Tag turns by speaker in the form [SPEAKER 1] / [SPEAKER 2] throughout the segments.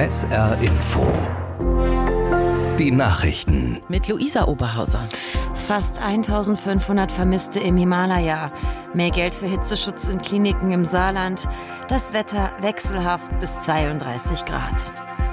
[SPEAKER 1] SR Info. Die Nachrichten.
[SPEAKER 2] Mit Luisa Oberhauser.
[SPEAKER 3] Fast 1500 Vermisste im Himalaya. Mehr Geld für Hitzeschutz in Kliniken im Saarland. Das Wetter wechselhaft bis 32 Grad.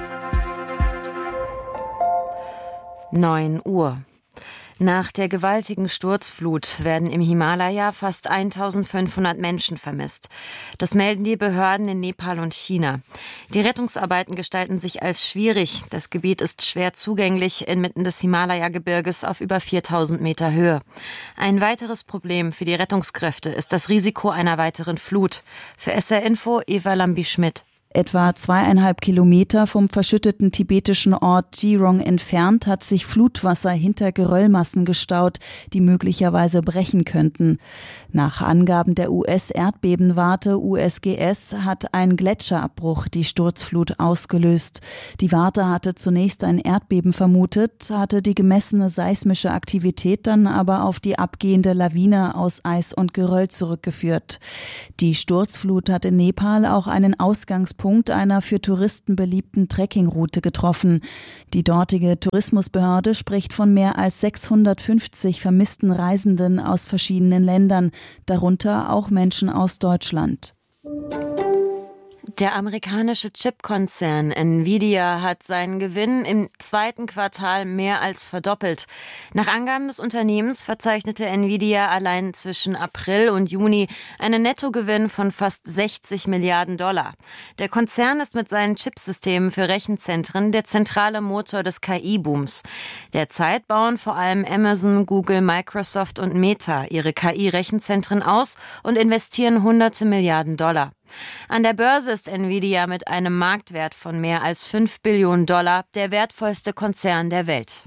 [SPEAKER 3] 9 Uhr. Nach der gewaltigen Sturzflut werden im Himalaya fast 1500 Menschen vermisst. Das melden die Behörden in Nepal und China. Die Rettungsarbeiten gestalten sich als schwierig. Das Gebiet ist schwer zugänglich inmitten des Himalaya-Gebirges auf über 4000 Meter Höhe. Ein weiteres Problem für die Rettungskräfte ist das Risiko einer weiteren Flut. Für SR Info Eva Lambi-Schmidt.
[SPEAKER 4] Etwa 2,5 Kilometer vom verschütteten tibetischen Ort Jirong entfernt hat sich Flutwasser hinter Geröllmassen gestaut, die möglicherweise brechen könnten. Nach Angaben der US-Erdbebenwarte USGS hat ein Gletscherabbruch die Sturzflut ausgelöst. Die Warte hatte zunächst ein Erdbeben vermutet, hatte die gemessene seismische Aktivität dann aber auf die abgehende Lawine aus Eis und Geröll zurückgeführt. Die Sturzflut hat in Nepal auch einen Ausgangspunkt einer für Touristen beliebten Trekkingroute getroffen. Die dortige Tourismusbehörde spricht von mehr als 650 vermissten Reisenden aus verschiedenen Ländern, darunter auch Menschen aus Deutschland.
[SPEAKER 3] Der amerikanische Chipkonzern Nvidia hat seinen Gewinn im zweiten Quartal mehr als verdoppelt. Nach Angaben des Unternehmens verzeichnete Nvidia allein zwischen April und Juni einen Nettogewinn von fast 60 Milliarden $. Der Konzern ist mit seinen Chipsystemen für Rechenzentren der zentrale Motor des KI-Booms. Derzeit bauen vor allem Amazon, Google, Microsoft und Meta ihre KI-Rechenzentren aus und investieren hunderte Milliarden $. An der Börse ist Nvidia mit einem Marktwert von mehr als 5 Billionen $ der wertvollste Konzern der Welt.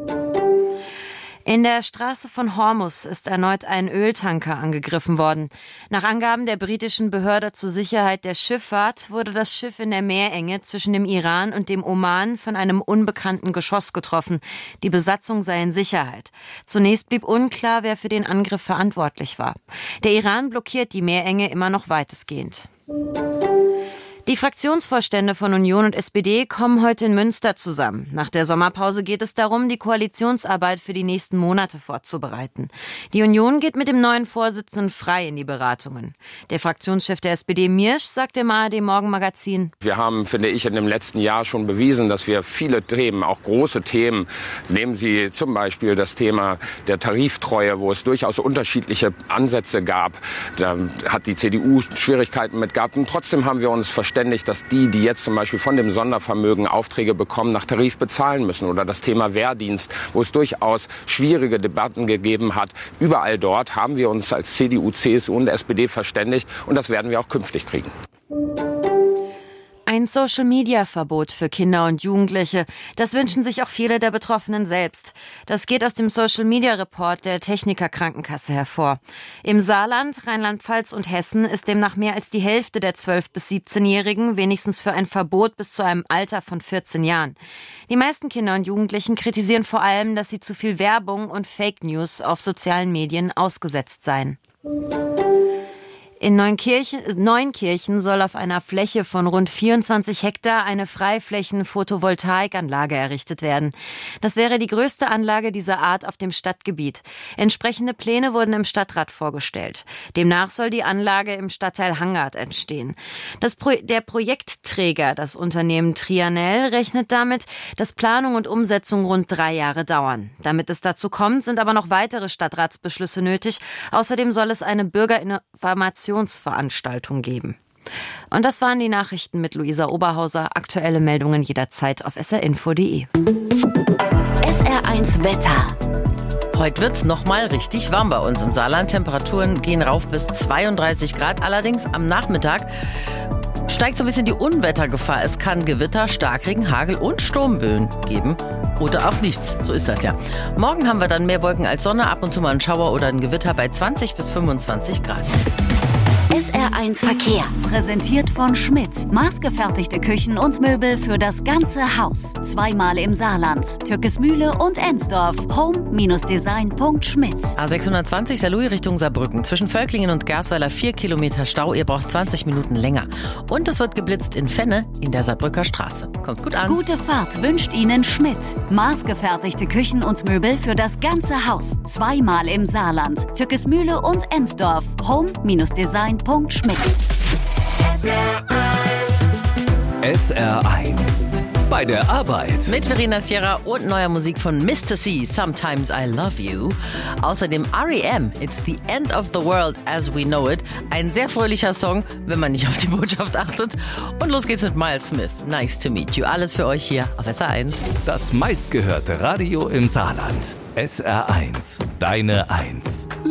[SPEAKER 3] In der Straße von Hormuz ist erneut ein Öltanker angegriffen worden. Nach Angaben der britischen Behörde zur Sicherheit der Schifffahrt wurde das Schiff in der Meerenge zwischen dem Iran und dem Oman von einem unbekannten Geschoss getroffen. Die Besatzung sei in Sicherheit. Zunächst blieb unklar, wer für den Angriff verantwortlich war. Der Iran blockiert die Meerenge immer noch weitestgehend. Die Fraktionsvorstände von Union und SPD kommen heute in Münster zusammen. Nach der Sommerpause geht es darum, die Koalitionsarbeit für die nächsten Monate vorzubereiten. Die Union geht mit dem neuen Vorsitzenden frei in die Beratungen. Der Fraktionschef der SPD, Miersch, sagt dem ARD-Morgenmagazin:
[SPEAKER 5] Wir haben, finde ich, in dem letzten Jahr schon bewiesen, dass wir viele Themen, auch große Themen, nehmen Sie zum Beispiel das Thema der Tariftreue, wo es durchaus unterschiedliche Ansätze gab. Da hat die CDU Schwierigkeiten mit gehabt. Und trotzdem haben wir uns verständigt, dass die jetzt zum Beispiel von dem Sondervermögen Aufträge bekommen, nach Tarif bezahlen müssen. Oder das Thema Wehrdienst, wo es durchaus schwierige Debatten gegeben hat. Überall dort haben wir uns als CDU, CSU und SPD verständigt. Und das werden wir auch künftig kriegen.
[SPEAKER 3] Ein Social-Media-Verbot für Kinder und Jugendliche. Das wünschen sich auch viele der Betroffenen selbst. Das geht aus dem Social-Media-Report der Techniker Krankenkasse hervor. Im Saarland, Rheinland-Pfalz und Hessen ist demnach mehr als die Hälfte der 12- bis 17-Jährigen wenigstens für ein Verbot bis zu einem Alter von 14 Jahren. Die meisten Kinder und Jugendlichen kritisieren vor allem, dass sie zu viel Werbung und Fake News auf sozialen Medien ausgesetzt seien. In Neunkirchen soll auf einer Fläche von rund 24 Hektar eine Freiflächen-Photovoltaikanlage errichtet werden. Das wäre die größte Anlage dieser Art auf dem Stadtgebiet. Entsprechende Pläne wurden im Stadtrat vorgestellt. Demnach soll die Anlage im Stadtteil Hangard entstehen. Der Projektträger, das Unternehmen Trianel, rechnet damit, dass Planung und Umsetzung rund 3 Jahre dauern. Damit es dazu kommt, sind aber noch weitere Stadtratsbeschlüsse nötig. Außerdem soll es eine Bürgerinformationsveranstaltung geben. Und das waren die Nachrichten mit Luisa Oberhauser. Aktuelle Meldungen jederzeit auf srinfo.de.
[SPEAKER 2] SR1 Wetter. Heute wird's nochmal richtig warm bei uns im Saarland. Temperaturen gehen rauf bis 32 Grad. Allerdings am Nachmittag steigt so ein bisschen die Unwettergefahr. Es kann Gewitter, Starkregen, Hagel und Sturmböen geben. Oder auch nichts. So ist das ja. Morgen haben wir dann mehr Wolken als Sonne. Ab und zu mal ein Schauer oder ein Gewitter bei 20 bis 25 Grad.
[SPEAKER 6] SR1 Verkehr. Präsentiert von Schmidt. Maßgefertigte Küchen und Möbel für das ganze Haus. Zweimal im Saarland. Türkesmühle und Ensdorf. Home-design.schmidt.
[SPEAKER 2] A620 Saarlouis Richtung Saarbrücken. Zwischen Völklingen und Gersweiler 4 Kilometer Stau. Ihr braucht 20 Minuten länger. Und es wird geblitzt in Fenne in der Saarbrücker Straße. Kommt gut an.
[SPEAKER 6] Gute Fahrt wünscht Ihnen Schmidt. Maßgefertigte Küchen und Möbel für das ganze Haus. Zweimal im Saarland. Türkesmühle und Ensdorf. Home-design.schmidt.
[SPEAKER 1] SR1 bei der Arbeit.
[SPEAKER 2] Mit Verena Sierra und neuer Musik von Mr. C, Sometimes I Love You. Außerdem R.E.M., It's the End of the World as We Know It. Ein sehr fröhlicher Song, wenn man nicht auf die Botschaft achtet. Und los geht's mit Miles Smith. Nice to meet you. Alles für euch hier auf SR1.
[SPEAKER 1] Das meistgehörte Radio im Saarland. SR1, deine 1.